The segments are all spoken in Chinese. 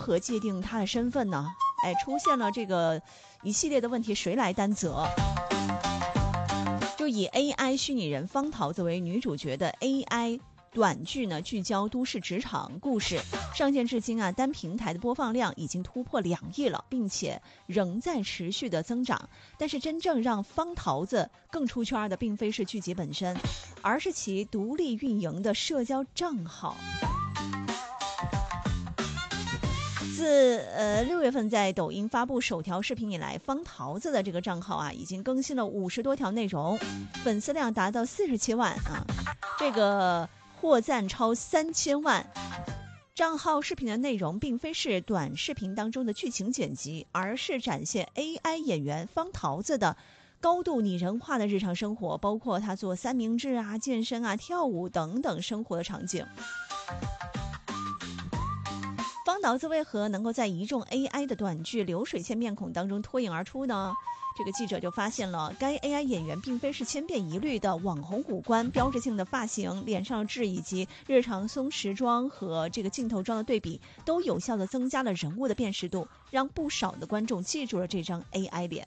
何界定他的身份呢？出现了这个一系列的问题，谁来担责？就以 AI 虚拟人方桃子为女主角的 AI 短剧呢，聚焦都市职场故事，上线至今啊，单平台的播放量已经突破2亿了，并且仍在持续的增长。但是真正让方桃子更出圈的，并非是剧集本身，而是其独立运营的社交账号。自6月份在抖音发布首条视频以来，方桃子的这个账号啊，已经更新了50多条内容，粉丝量达到47万啊，这个获赞超3000万。账号视频的内容并非是短视频当中的剧情剪辑，而是展现 AI 演员方桃子的高度拟人化的日常生活，包括他做三明治啊、健身啊、跳舞等等生活的场景。方桃子为何能够在一众 AI 的短剧流水线面孔当中脱颖而出呢？这个记者就发现了，该 AI 演员并非是千篇一律的网红五官、标志性的发型、脸上的痣以及日常松弛妆和这个镜头妆的对比，都有效地增加了人物的辨识度，让不少的观众记住了这张 AI 脸。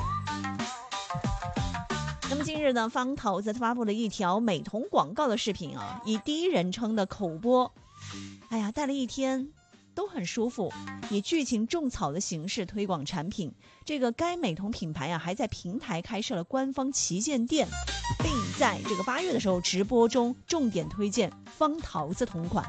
那么近日呢，方桃子发布了一条美瞳广告的视频啊，以第一人称的口播，戴了一天都很舒服，以剧情种草的形式推广产品。这个该美瞳品牌啊，还在平台开设了官方旗舰店，并在这个8月的时候直播中重点推荐方桃子同款。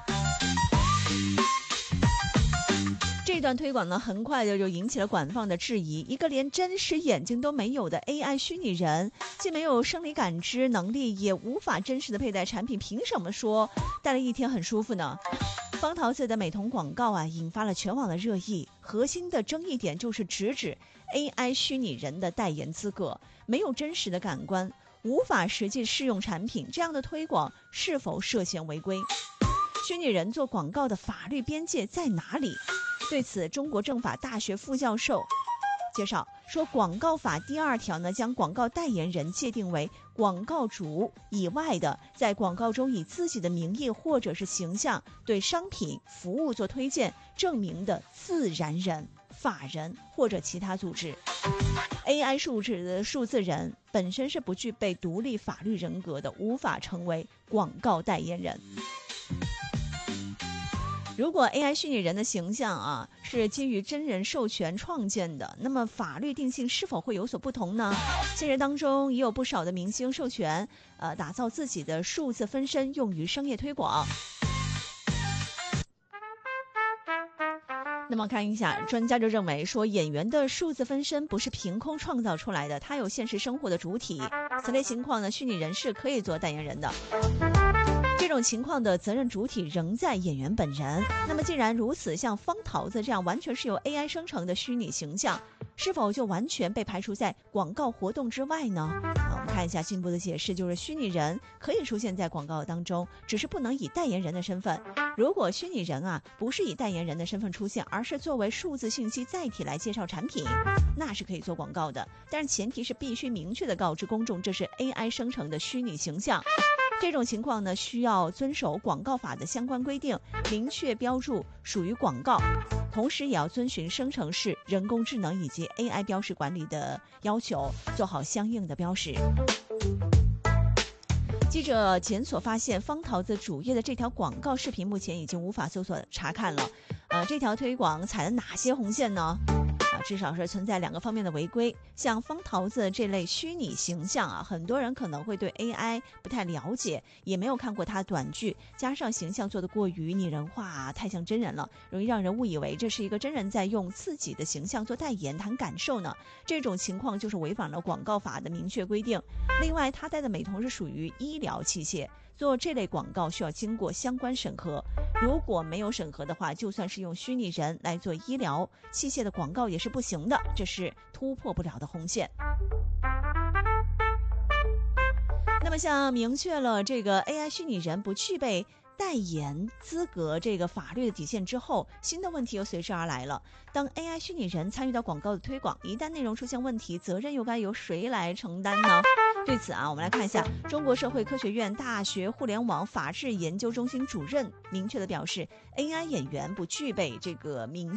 这段推广呢，很快的就引起了广泛的质疑。一个连真实眼睛都没有的 AI 虚拟人，既没有生理感知能力，也无法真实的佩戴产品，凭什么说戴了一天很舒服呢？方桃子的美瞳广告啊，引发了全网的热议。核心的争议点就是直指 AI 虚拟人的代言资格没有真实的感官，无法实际试用产品，这样的推广是否涉嫌违规？虚拟人做广告的法律边界在哪里？对此，中国政法大学副教授介绍说，广告法第2条呢，将广告代言人界定为广告主以外的，在广告中以自己的名义或者是形象对商品服务做推荐证明的自然人、法人或者其他组织。AI 数字人本身是不具备独立法律人格的，无法成为广告代言人。如果 AI 虚拟人的形象啊是基于真人授权创建的，那么法律定性是否会有所不同呢？现实当中也有不少的明星授权打造自己的数字分身用于商业推广。那么看一下，专家就认为说，演员的数字分身不是凭空创造出来的，它有现实生活的主体。此类情况呢，虚拟人是可以做代言人的。这种情况的责任主体仍在演员本人。那么既然如此，像方桃子这样完全是由 AI 生成的虚拟形象，是否就完全被排除在广告活动之外呢？我们看一下进一步的解释，就是虚拟人可以出现在广告当中，只是不能以代言人的身份。如果虚拟人啊不是以代言人的身份出现，而是作为数字信息载体来介绍产品，那是可以做广告的。但是前提是必须明确的告知公众，这是 AI 生成的虚拟形象。这种情况呢，需要遵守广告法的相关规定，明确标注属于广告，同时也要遵循生成式人工智能以及 AI 标识管理的要求，做好相应的标识。记者检索发现，方桃子主页的这条广告视频目前已经无法搜索查看了。这条推广踩了哪些红线呢？至少是存在2个方面的违规。像方桃子这类虚拟形象啊，很多人可能会对 AI 不太了解，也没有看过它短剧，加上形象做得过于拟人化，太像真人了，容易让人误以为这是一个真人在用自己的形象做代言谈感受呢。这种情况就是违反了广告法的明确规定。另外，他戴的美瞳是属于医疗器械，做这类广告需要经过相关审核，如果没有审核的话，就算是用虚拟人来做医疗器械的广告也是不行的，这是突破不了的红线。那么像明确了这个 AI 虚拟人不具备代言资格这个法律的底线之后，新的问题又随之而来了。当 AI 虚拟人参与到广告的推广，一旦内容出现问题，责任又该由谁来承担呢？对此我们来看一下，中国社会科学院大学互联网法治研究中心主任明确的表示， AI 演员不具备这个明